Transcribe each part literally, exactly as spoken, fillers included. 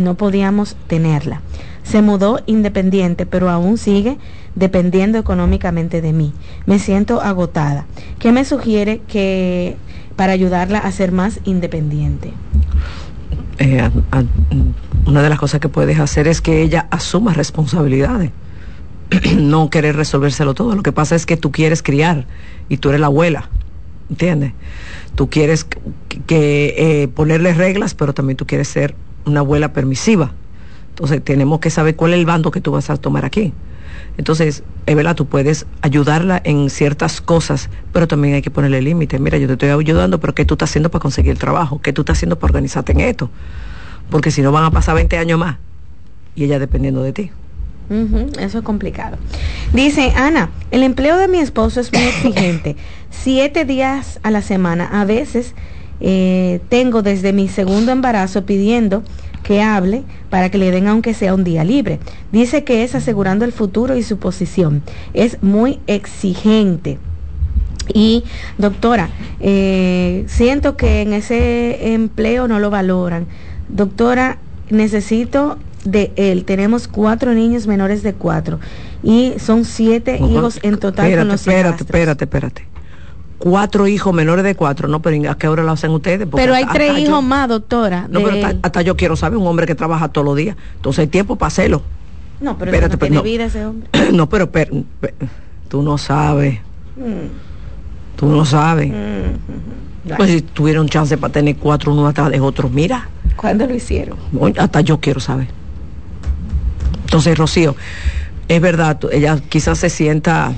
no podíamos tenerla. Se mudó independiente, pero aún sigue dependiendo económicamente de mí. Me siento agotada. ¿Qué me sugiere que para ayudarla a ser más independiente? Eh, a, a, una de las cosas que puedes hacer es que ella asuma responsabilidades. No querer resolvérselo todo. Lo que pasa es que tú quieres criar y tú eres la abuela, ¿entiendes? Tú quieres que, que eh, ponerle reglas, pero también tú quieres ser una abuela permisiva. Entonces tenemos que saber cuál es el bando que tú vas a tomar aquí. Entonces, es verdad, tú puedes ayudarla en ciertas cosas, pero también hay que ponerle límites. Mira, yo te estoy ayudando, pero ¿qué tú estás haciendo para conseguir el trabajo? ¿Qué tú estás haciendo para organizarte en esto? Porque si no van a pasar veinte años más y ella dependiendo de ti. Uh-huh, eso es complicado. Dice Ana, el empleo de mi esposo es muy exigente, siete días a la semana. A veces eh, tengo desde mi segundo embarazo pidiendo que hable para que le den aunque sea un día libre. Dice que es asegurando el futuro y su posición. Es muy exigente. Y doctora, eh, siento que en ese empleo no lo valoran. Doctora, necesito de él. Tenemos cuatro niños menores de cuatro y son siete uh-huh. hijos en total. Espérate, con los espérate, espérate, espérate. Cuatro hijos menores de cuatro, no, pero ¿a qué hora lo hacen ustedes? Porque pero hay tres hijos yo, más, doctora. No, pero hasta, hasta yo quiero saber, un hombre que trabaja todos los días, entonces hay tiempo para hacerlo. No, pero espérate, no tiene no, vida ese hombre. No, pero, pero, pero tú no sabes. Mm. Tú no sabes. Mm-hmm. Pues si tuvieron chance para tener cuatro uno atrás de otro, mira. ¿Cuándo lo hicieron? Hasta yo quiero saber. Entonces, Rocío, es verdad, ella quizás se sienta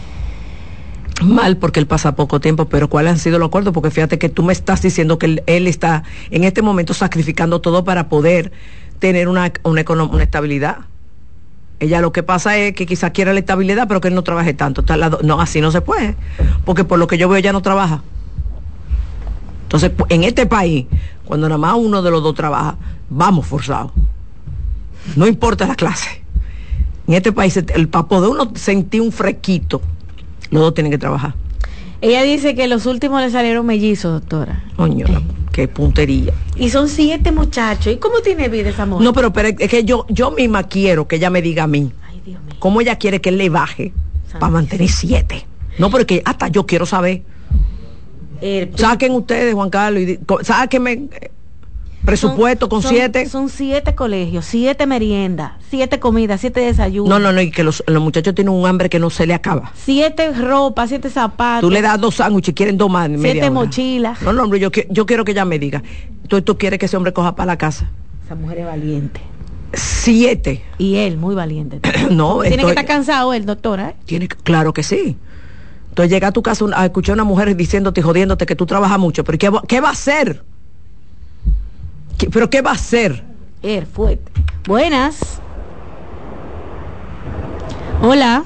mal porque él pasa poco tiempo, pero ¿cuáles han sido los acuerdos? Porque fíjate que tú me estás diciendo que él, él está en este momento sacrificando todo para poder tener una, una, una estabilidad. Ella lo que pasa es que quizás quiera la estabilidad, pero que él no trabaje tanto. No, así no se puede, porque por lo que yo veo ella no trabaja. Entonces, en este país, cuando nada más uno de los dos trabaja, vamos forzados. No importa la clase. En este país, el papo de uno sentir un fresquito, los dos tienen que trabajar. Ella dice que los últimos le salieron mellizos, doctora. Coño, qué puntería. Y son siete muchachos. ¿Y cómo tiene vida esa mujer? No, pero, pero es que yo, yo misma quiero que ella me diga a mí. Ay, Dios mío. ¿Cómo ella quiere que él le baje para mantener siete? No, porque hasta yo quiero saber. Eh, Saquen ustedes, Juan Carlos, y sáquenme presupuesto son, con son, siete. Son siete colegios, siete meriendas, siete comidas, siete desayunos. No, no, no, y que los, los muchachos tienen un hambre que no se le acaba. Siete ropas, siete zapatos. Tú le das dos sándwiches y quieren dos más. Siete mochilas. No, no, hombre, yo, yo quiero que ella me diga. ¿Tú, tú quieres que ese hombre coja para la casa? Esa mujer es valiente. Siete. Y él, muy valiente. No, tiene estoy, que estar cansado él, doctora. ¿eh? Tiene, claro que sí. Entonces llega a tu casa a escuchar a una mujer diciéndote y jodiéndote que tú trabajas mucho. ¿Pero qué, qué va a hacer? ¿Qué, ¿Pero qué va a hacer? Er, fuerte. Buenas. Hola.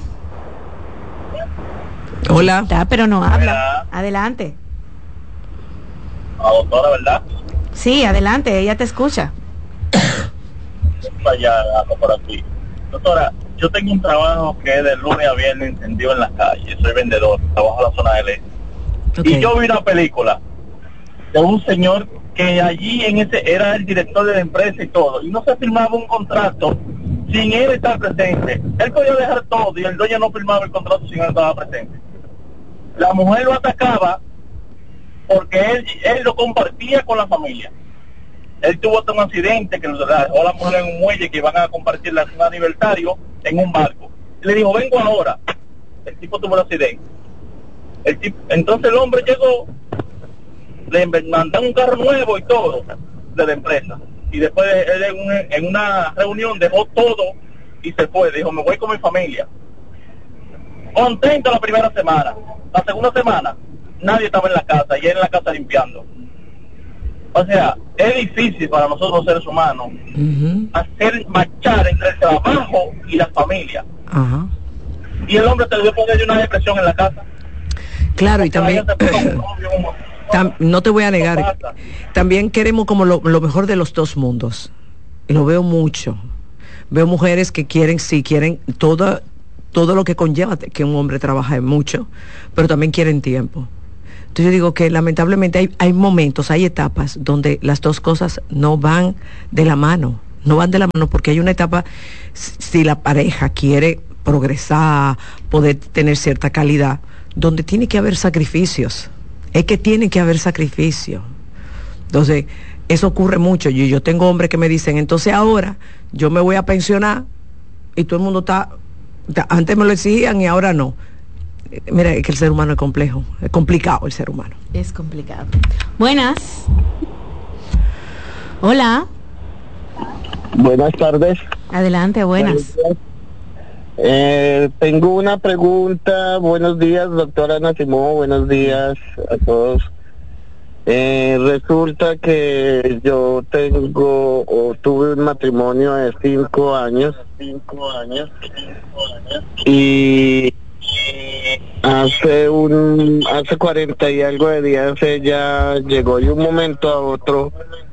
Hola. Está, pero no habla. Hola. Adelante. La doctora, ¿verdad? Sí, adelante, ella te escucha. Allá, por aquí. Doctora, yo tengo un trabajo que es de lunes a viernes encendido en las calles. Soy vendedor, trabajo en la zona del este. Okay. Y yo vi una película de un señor que allí en ese era el director de la empresa y todo, y no se firmaba un contrato sin él estar presente. Él podía dejar todo y el dueño no firmaba el contrato sin él estar presente. La mujer lo atacaba porque él, él lo compartía con la familia. Él tuvo hasta un accidente que dejó a la mujer en un muelle que iban a compartir la un aniversario en un barco. Y le dijo, vengo ahora. El tipo tuvo el accidente. El tipo, entonces el hombre llegó, le mandaron un carro nuevo y todo de la empresa. Y después él en, un, en una reunión dejó todo y se fue. Dijo, me voy con mi familia. Contento la primera semana. La segunda semana, nadie estaba en la casa y él en la casa limpiando. O sea, es difícil para nosotros los seres humanos uh-huh. hacer marchar entre el trabajo y la familia. Uh-huh. Y el hombre te debe poner una depresión en la casa. Claro, y también tam, no te voy a negar, también queremos como lo, lo mejor de los dos mundos. Y lo veo mucho. Veo mujeres que quieren, sí, quieren todo, todo lo que conlleva que un hombre trabaje mucho, pero también quieren tiempo. Entonces yo digo que lamentablemente hay, hay momentos, hay etapas donde las dos cosas no van de la mano, no van de la mano, porque hay una etapa, si la pareja quiere progresar, poder tener cierta calidad, donde tiene que haber sacrificios, es que tiene que haber sacrificios. Entonces, eso ocurre mucho. Yo, yo tengo hombres que me dicen, entonces ahora yo me voy a pensionar y todo el mundo está, antes me lo exigían y ahora no. Mira, es que el ser humano es complejo, es complicado el ser humano. Es complicado. Buenas. Hola. Buenas tardes. Adelante, buenas. Eh, tengo una pregunta. Buenos días, doctora Ana Simón. Buenos días a todos. Eh, resulta que yo tengo o tuve un matrimonio de cinco años, cinco años, y hace un, hace cuarenta y algo de días ella llegó de un momento a otro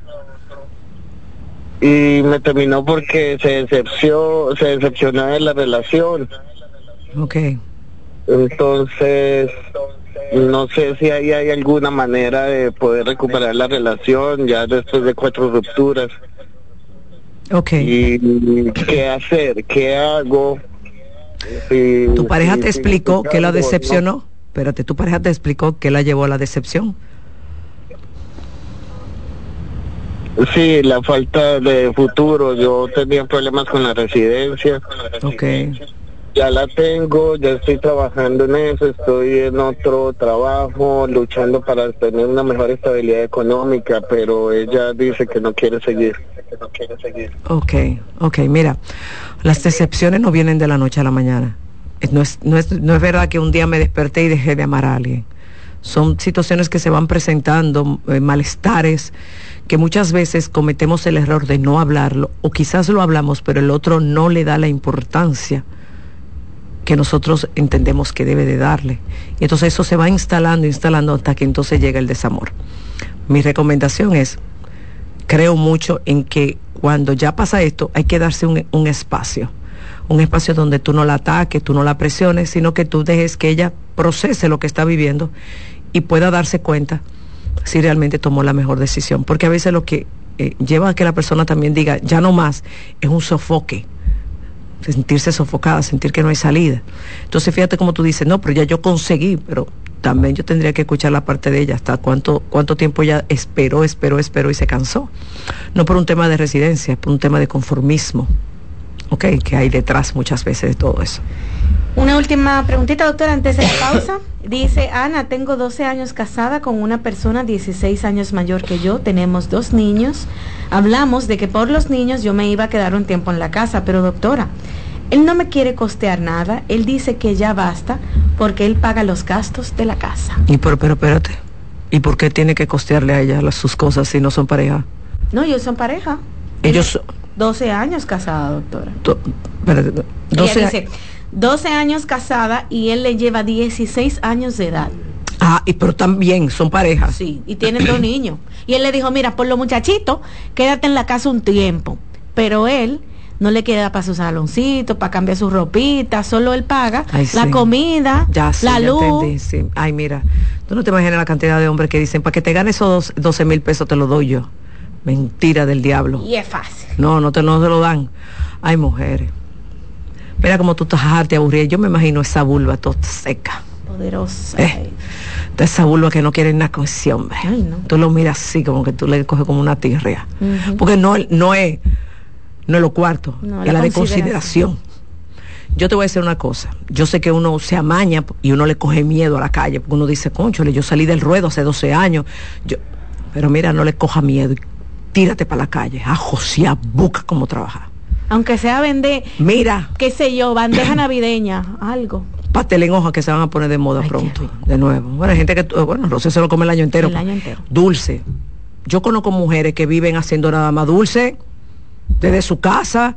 y me terminó porque se decepcionó, se decepcionó de la relación. Okay. Entonces, no sé si ahí hay alguna manera de poder recuperar la relación ya después de cuatro rupturas. Okay. Y qué hacer, qué hago. Si, ¿Tu pareja si, te si, explicó si que la algo, decepcionó? ¿no? Espérate, ¿tu pareja te explicó que la llevó a la decepción? Sí, la falta de futuro. Yo tenía problemas con la residencia. Okay. Ya la tengo, ya estoy trabajando en eso, estoy en otro trabajo, luchando para tener una mejor estabilidad económica, pero ella dice que no quiere seguir, que no quiere seguir. Ok, ok, mira, las decepciones no vienen de la noche a la mañana. No es, no es, no es verdad que un día me desperté y dejé de amar a alguien. Son situaciones que se van presentando, eh, malestares, que muchas veces cometemos el error de no hablarlo, o quizás lo hablamos, pero el otro no le da la importancia que nosotros entendemos que debe de darle. Y entonces eso se va instalando, instalando hasta que entonces llega el desamor. Mi recomendación es, creo mucho en que cuando ya pasa esto, hay que darse un, un espacio. Un espacio donde tú no la ataques, tú no la presiones, sino que tú dejes que ella procese lo que está viviendo y pueda darse cuenta si realmente tomó la mejor decisión. Porque a veces lo que eh, lleva a que la persona también diga, ya no más, es un sofoque. Sentirse sofocada, sentir que no hay salida. Entonces fíjate como tú dices, no, pero ya yo conseguí, pero también yo tendría que escuchar la parte de ella, hasta cuánto, cuánto tiempo ella esperó, esperó, esperó y se cansó. No por un tema de residencia, es por un tema de conformismo, ok, que hay detrás muchas veces de todo eso. Una última preguntita, doctora, antes de la pausa. Dice, Ana, tengo doce años casada con una persona dieciséis años mayor que yo, tenemos dos niños. Hablamos de que por los niños yo me iba a quedar un tiempo en la casa, pero doctora, él no me quiere costear nada, él dice que ya basta porque él paga los gastos de la casa. Y pero, pero espérate, ¿y por qué tiene que costearle a ella las, sus cosas si no son pareja? No, ellos son pareja. Ellos... doce años casada, doctora. Do, espérate, doce ella dice, doce años casada y él le lleva dieciséis años de edad. Ah, y pero también son parejas. Sí, y tienen dos niños. Y él le dijo, mira, por los muchachitos, quédate en la casa un tiempo. Pero él no le queda para su saloncito, para cambiar su ropita, solo él paga. Ay, la sí. comida, ya, sí, la ya luz. Entendí, sí. Ay, mira, tú no te imaginas la cantidad de hombres que dicen, para que te ganes esos doce mil pesos te lo doy yo. Mentira del diablo. Y es fácil. No, no te, no te lo dan. Ay, mujeres. Mira cómo tú estás harta y aburrida. Yo me imagino esa vulva toda seca. Poderosa. Eh, esa vulva que no quiere nada con ese hombre. Ay, no. Tú lo miras así, como que tú le coges como una tirria. Uh-huh. Porque no, no es no es lo cuarto, no, es la, la de consideración. Yo te voy a decir una cosa. Yo sé que uno se amaña y uno le coge miedo a la calle, porque uno dice, cónchale, yo salí del ruedo hace doce años. Yo, pero mira, no le coja miedo. Tírate para la calle, a josear, busca cómo trabajar. Aunque sea vender, mira, qué sé yo, bandeja navideña, algo. Pastel en hoja que se van a poner de moda. Ay, pronto, de nuevo. Bueno, hay gente que, bueno, Rosé se lo come el año entero. El año entero. Dulce. Yo conozco mujeres que viven haciendo nada más dulce, desde su casa.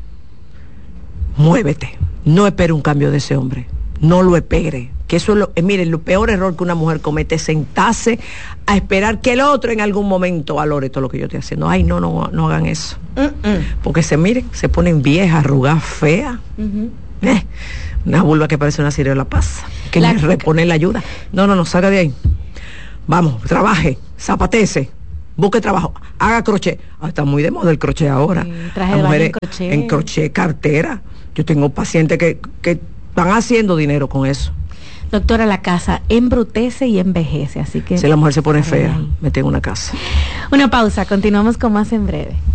Muévete. No espere un cambio de ese hombre. No lo espere. Que eso es lo, eh, miren, el peor error que una mujer comete es sentarse a esperar que el otro en algún momento valore todo lo que yo estoy haciendo. Ay, no, no, no hagan eso. Uh-uh. Porque se miren, se ponen viejas, arrugadas, feas. Uh-huh. Eh, una vulva que parece una ciruela pasa. Que la... le repone la ayuda. No, no, no, salga de ahí. Vamos, trabaje, zapatece. busque trabajo, haga crochet. Ah, está muy de moda el crochet ahora. Sí, traje Las de baño mujeres en crochet. en crochet, cartera. Yo tengo pacientes que, que están haciendo dinero con eso. Doctora, la casa embrutece y envejece, así que... Si la mujer se pone fea, ahí. mete en una casa. Una pausa, continuamos con más en breve.